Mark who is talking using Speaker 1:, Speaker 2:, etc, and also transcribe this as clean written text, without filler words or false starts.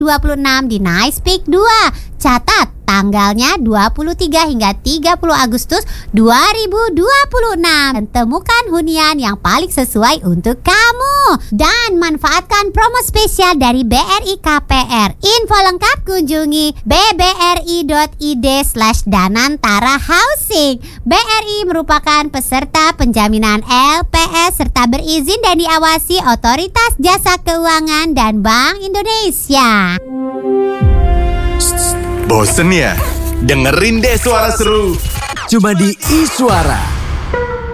Speaker 1: 26 di Nice Peak 2. Catat tanggalnya 23 hingga 30 Agustus 2026 dan temukan hunian yang paling sesuai untuk kamu. Dan manfaatkan promo spesial dari BRI KPR. Info lengkap kunjungi bbri.id/Danantara Housing. BRI merupakan peserta penjaminan LPS serta berizin dan diawasi Otoritas Jasa Keuangan dan Bank Indonesia.
Speaker 2: Bosen ya? Dengerin deh Suara Seru.
Speaker 3: Cuma di iSuara.